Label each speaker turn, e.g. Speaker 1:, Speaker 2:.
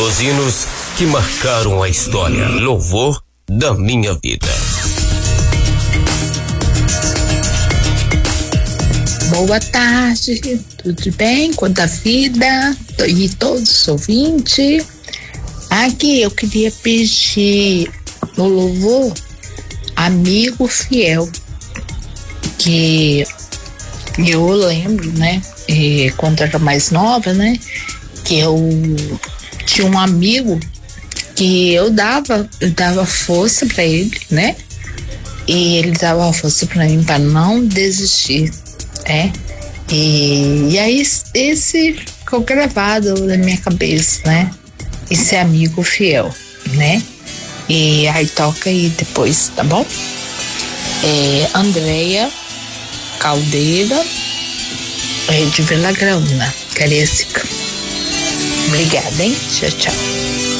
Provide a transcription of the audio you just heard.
Speaker 1: Os hinos que marcaram a história. Louvor da minha vida.
Speaker 2: Boa tarde, tudo bem? Quanto a vida e todos os ouvintes. Aqui eu queria pedir no louvor Amigo Fiel, que eu lembro, né, quando eu era mais nova, né, que eu tinha um amigo que eu dava força para ele, né, e ele dava força para mim para não desistir, né, e aí esse ficou gravado na minha cabeça, né, esse amigo fiel, né, e aí toca aí depois, tá bom? Andréia Caldeira, de Vila Grana, Cariacica. Obrigada, hein? Tchau, tchau.